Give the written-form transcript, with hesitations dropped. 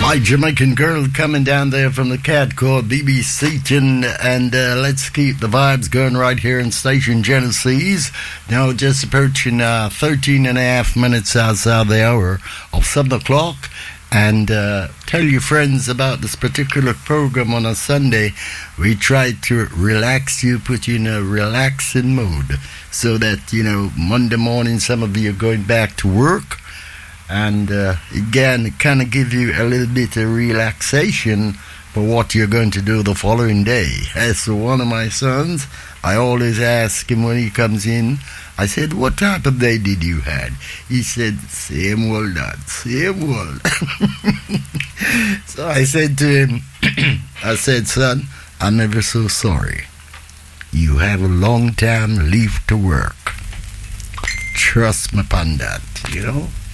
My Jamaican girl coming down there from the cat called BB Seaton, and let's keep the vibes going right here in Station Genesis. Now just approaching 13 and a half minutes outside the hour of 7 o'clock. And tell your friends about this particular program on a Sunday. We try to relax you, put you in a relaxing mode, so that, you know, Monday morning some of you are going back to work. And again, kind of give you a little bit of relaxation for what you're going to do the following day. As one of my sons, I always ask him when he comes in, I said, what type of day did you had? He said, same old, Dad, same old. So I said to him, I said, son, I'm ever so sorry. You have a long time leave to work. Trust me upon that, you know.